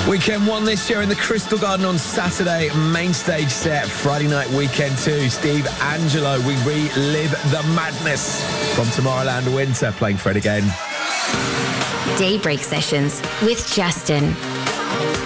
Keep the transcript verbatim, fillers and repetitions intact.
Weekend one this year in the Crystal Garden on Saturday. Main stage set. Friday night, weekend two. Steve Angelo. We relive the madness from Tomorrowland Winter. Playing Fred again. Daybreak Sessions with Justin.